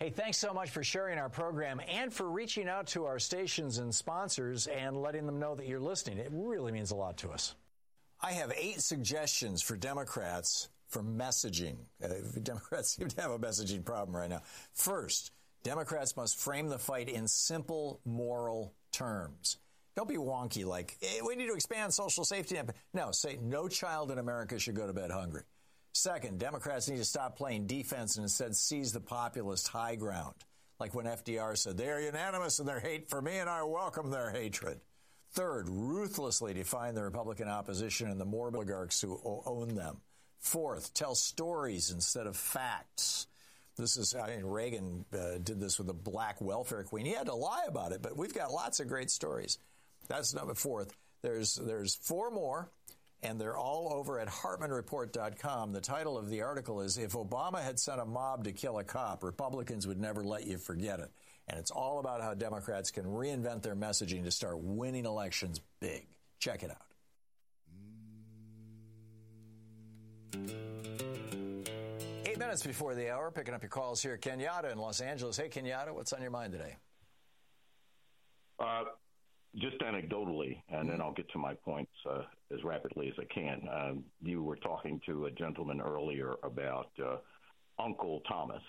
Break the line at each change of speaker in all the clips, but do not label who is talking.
Hey, thanks so much for sharing our program and for reaching out to our stations and sponsors and letting them know that you're listening. It really means a lot to us. I have 8 suggestions for Democrats for messaging. Democrats seem to have a messaging problem right now. First, Democrats must frame the fight in simple moral terms. Don't be wonky like, hey, we need to expand social safety net. No, say no child in America should go to bed hungry. Second, Democrats need to stop playing defense and instead seize the populist high ground. Like when FDR said, they are unanimous in their hate for me and I welcome their hatred. Third, ruthlessly define the Republican opposition and the morbid oligarchs who own them. Fourth, tell stories instead of facts. Reagan did this with the black welfare queen. He had to lie about it, but we've got lots of great stories. That's number 4. There's 4 more, and they're all over at HartmanReport.com. The title of the article is, If Obama Had Sent a Mob to Kill a Cop, Republicans Would Never Let You Forget It. And it's all about how Democrats can reinvent their messaging to start winning elections big. Check it out. 8 minutes before the hour, picking up your calls here. Kenyatta in Los Angeles. Hey, Kenyatta, what's on your mind today?
Just anecdotally, and then I'll get to my points as rapidly as I can. You were talking to a gentleman earlier about Uncle Thomas.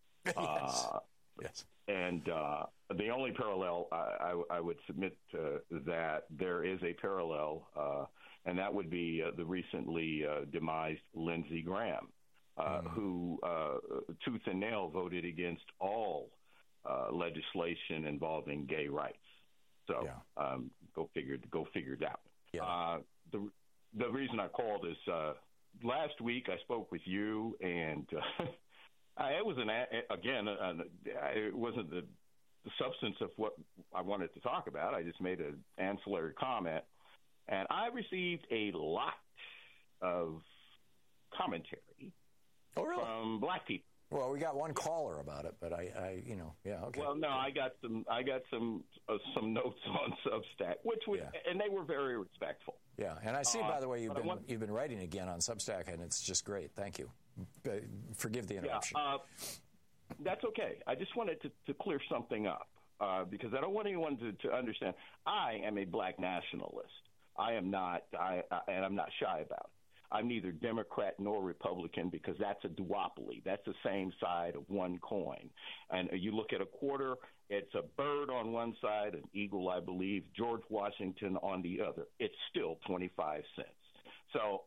Yes.
And the only parallel I would submit that there is a parallel, and that would be the recently demised Lindsey Graham, who tooth and nail voted against all legislation involving gay rights. So go figure that. Yeah. The reason I called is last week I spoke with you, and it was it wasn't the substance of what I wanted to talk about. I just made an ancillary comment, and I received a lot of commentary from black people.
Well, we got one caller about it, but okay.
Well, no, I got some notes on Substack, and they were very respectful.
Yeah, and I see, by the way, you've been writing again on Substack, and it's just great. Thank you. Forgive the interruption.
Yeah, that's okay. I just wanted to clear something up because I don't want anyone to understand. I am a black nationalist. I am not, and I'm not shy about it. I'm neither Democrat nor Republican because that's a duopoly. That's the same side of one coin. And you look at a quarter, it's a bird on one side, an eagle, I believe, George Washington on the other. It's still 25 cents. So,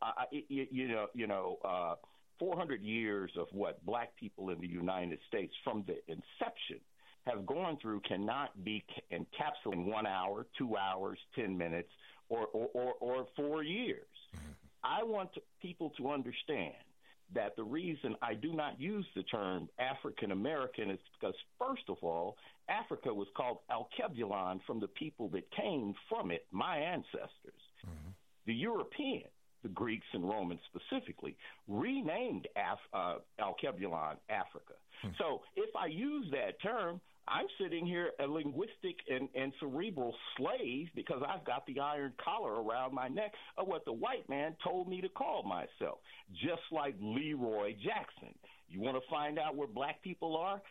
400 years of what black people in the United States from the inception have gone through cannot be encapsulated in 1 hour, 2 hours, 10 minutes, or 4 years. Mm-hmm. I want people to understand that the reason I do not use the term African American is because, first of all, Africa was called Alkebulan from the people that came from it, my ancestors. Mm-hmm. The European, the Greeks and Romans specifically, renamed Alkebulan Africa. Mm-hmm. So if I use that term, I'm sitting here a linguistic and cerebral slave because I've got the iron collar around my neck of what the white man told me to call myself, just like Leroy Jackson. You want to find out where black people are?